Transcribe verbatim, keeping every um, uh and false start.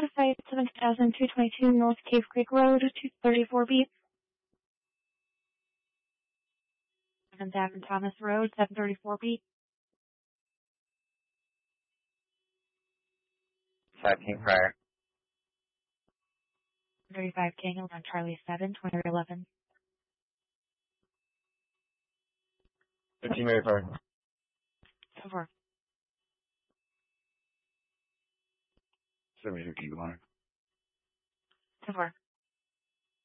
Codified seven thousand two twenty-two North Cave Creek Road, two thirty-four B. seventh Avenue Thomas Road, seven thirty-four B. five King Prior. thirty-five King on Charlie seven, twenty eleven. fifteen Mary Park. So far. seventy-two King Line. So far.